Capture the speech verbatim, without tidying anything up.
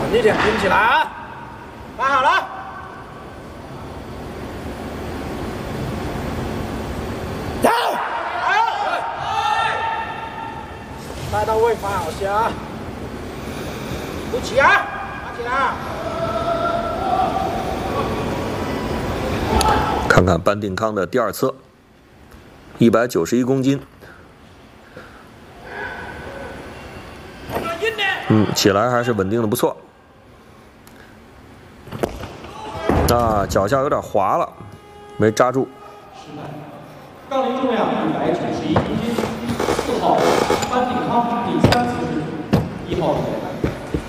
力点，拼起来啊！ 摆好了。 走！带到位，放好下。 不起啊！拿起来。 看看班定康的第二侧，一百九十一公斤。 嗯，起来还是稳定的不错。啊，脚下有点滑了，没扎住。 杠铃重量一百九十一公斤，四号班定康第三。